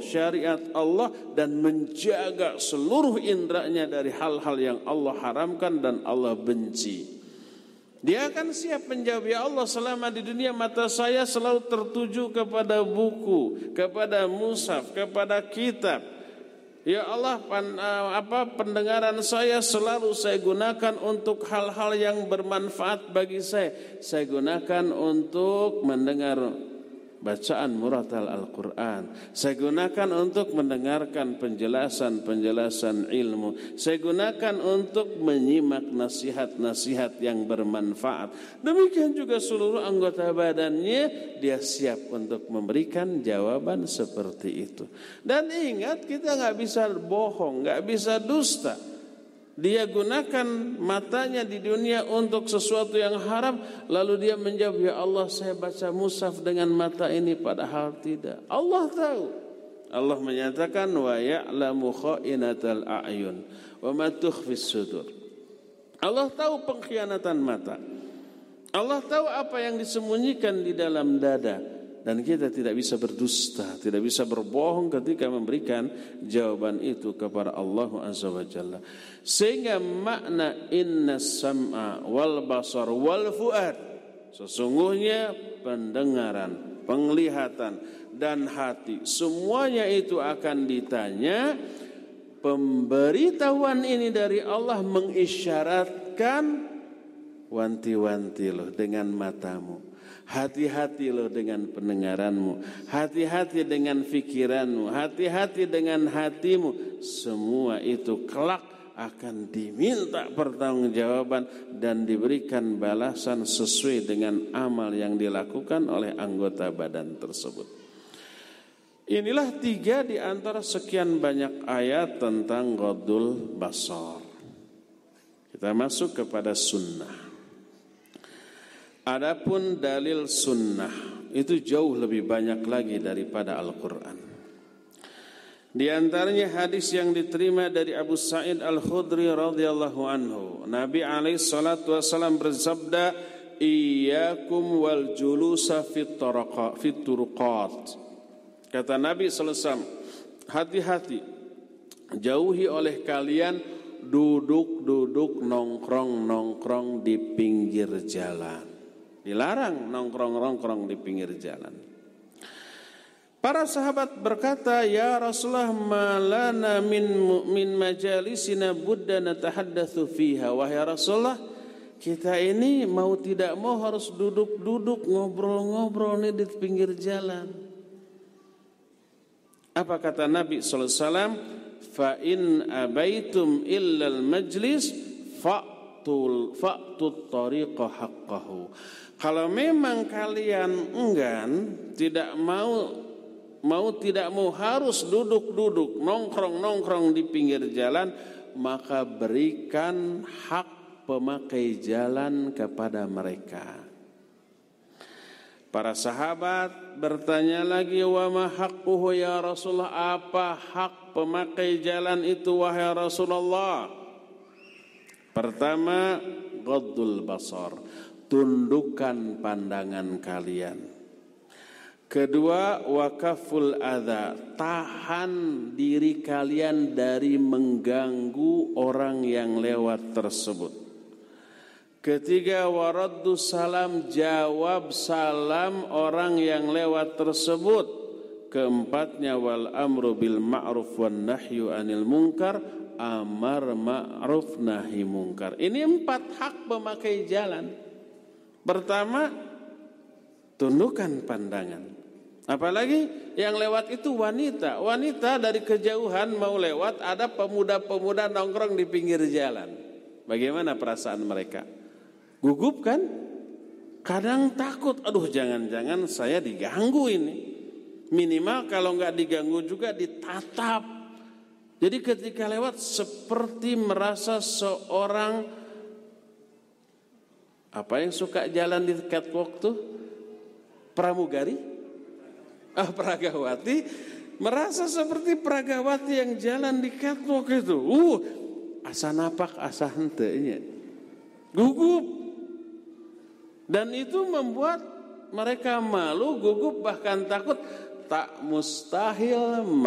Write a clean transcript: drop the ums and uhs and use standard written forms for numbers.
syariat Allah dan menjaga seluruh indranya dari hal-hal yang Allah haramkan dan Allah benci. Dia akan siap menjawab, ya Allah, selama di dunia mata saya selalu tertuju kepada buku, kepada mushaf, kepada kitab. Ya Allah, pendengaran saya selalu saya gunakan untuk hal-hal yang bermanfaat bagi saya. Saya gunakan untuk mendengar bacaan murattal Al-Quran. Saya gunakan untuk mendengarkan penjelasan-penjelasan ilmu. Saya gunakan untuk menyimak nasihat-nasihat yang bermanfaat. Demikian juga seluruh anggota badannya, dia siap untuk memberikan jawaban seperti itu. Dan ingat, kita gak bisa bohong, gak bisa dusta. Dia gunakan matanya di dunia untuk sesuatu yang haram, lalu dia menjawab, ya Allah, saya baca mushaf dengan mata ini, padahal tidak. Allah tahu. Allah menyatakan, wa ya'lamu kha'inatal a'yun wa ma tukhfis sudur. Allah tahu pengkhianatan mata. Allah tahu apa yang disembunyikan di dalam dada. Dan kita tidak bisa berdusta, tidak bisa berbohong ketika memberikan jawaban itu kepada Allah Azza wa Jalla. Sehingga makna inna sam'a wal basar wal fuad, sesungguhnya pendengaran, penglihatan dan hati, semuanya itu akan ditanya. Pemberitahuan ini dari Allah mengisyaratkan, wanti-wanti loh dengan matamu, hati-hati loh dengan pendengaranmu, hati-hati dengan fikiranmu, hati-hati dengan hatimu. Semua itu kelak akan diminta pertanggungjawaban dan diberikan balasan sesuai dengan amal yang dilakukan oleh anggota badan tersebut. Inilah 3 di antara sekian banyak ayat tentang ghadul basar. Kita masuk kepada sunnah. Adapun dalil sunnah itu jauh lebih banyak lagi daripada Al-Quran. Di antaranya hadis yang diterima dari Abu Sa'id Al-Khudri radhiyallahu anhu. Nabi alaihi salatu wasallam bersabda, "Iyyakum wal julusa fit turuqat." Kata Nabi sallallahu alaihi wasallam, hati-hati, jauhi oleh kalian duduk-duduk, nongkrong-nongkrong di pinggir jalan. Dilarang nongkrong-nongkrong di pinggir jalan. Para sahabat berkata, ya Rasulullah, malana min majalisina budda natahaddatsu fiha. Wahai Rasulullah, kita ini mau tidak mau harus duduk-duduk, ngobrol-ngobrol nih di pinggir jalan. Apa kata Nabi sallallahu alaihi wasallam? Fa in abaitum illal majlis fa'tut tariqa haqqahu. Kalau memang kalian enggan, tidak mau harus duduk-duduk, nongkrong-nongkrong di pinggir jalan, maka berikan hak pemakai jalan kepada mereka. Para sahabat bertanya lagi, wa ma haqquhu ya Rasulullah, apa hak pemakai jalan itu wahai Rasulullah? Pertama, ghaddul basar, tundukkan pandangan kalian. Kedua, wakaful adza, tahan diri kalian dari mengganggu orang yang lewat tersebut. Ketiga, waraddu salam, jawab salam orang yang lewat tersebut. Keempatnya, wal amru bil ma'ruf wan nahyu anil munkar, amar ma'ruf nahi munkar. Ini 4 hak pemakai jalan. Pertama, tundukkan pandangan. Apalagi yang lewat itu wanita. Wanita dari kejauhan mau lewat, ada pemuda-pemuda nongkrong di pinggir jalan. Bagaimana perasaan mereka? Gugup kan? Kadang takut, aduh jangan-jangan saya diganggu ini. Minimal kalau enggak diganggu juga ditatap. Jadi ketika lewat seperti merasa seorang, apa yang suka jalan di catwalk tuh? Pramugari? Pragawati. Merasa seperti pragawati yang jalan di catwalk itu. Asa napak, asa hentenya. Gugup. Dan itu membuat mereka malu, gugup, bahkan takut. Tak mustahil